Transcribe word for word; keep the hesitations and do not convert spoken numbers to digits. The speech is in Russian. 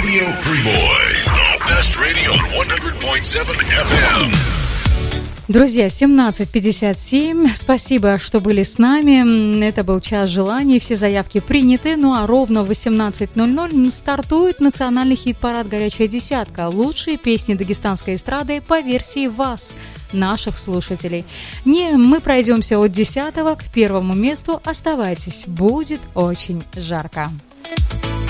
Radio Primoy, the best radio on one hundred point seven эф эм. Друзья, семнадцать пятьдесят семь. Спасибо, что были с нами. Это был час желаний. Все заявки приняты. Ну а ровно в восемнадцать ноль ноль стартует национальный хит-парад «Горячая десятка». Лучшие песни дагестанской эстрады по версии вас, наших слушателей. Не, мы пройдемся от десятого к первому месту. Оставайтесь, будет очень жарко.